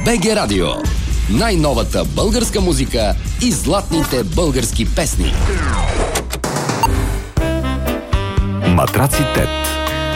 БГ Радио. Най-новата българска музика и златните български песни. Матраци Тет.